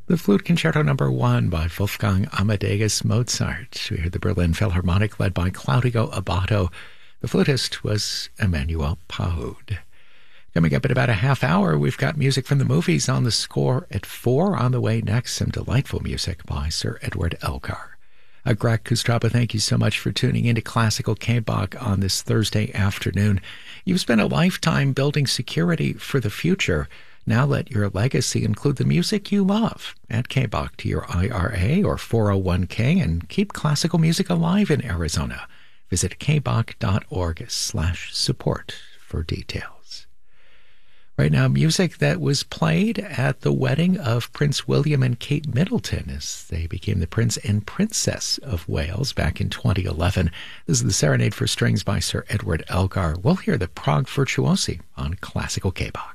The Flute Concerto No. 1 by Wolfgang Amadeus Mozart. We heard the Berlin Philharmonic led by Claudio Abbado. The flutist was Emmanuel Paud. Coming up in about a half hour, we've got music from the movies on the score at 4. On the way next, some delightful music by Sir Edward Elgar. Greg Kustrapa, thank you so much for tuning into Classical K-Bach on this Thursday afternoon. You've spent a lifetime building security for the future. Now let your legacy include the music you love. Add K-Bach to your IRA or 401k and keep classical music alive in Arizona. Visit kbach.org/support for details. Right now, music that was played at the wedding of Prince William and Kate Middleton as they became the Prince and Princess of Wales back in 2011. This is the Serenade for Strings by Sir Edward Elgar. We'll hear the Prague Virtuosi on Classical K-Bach.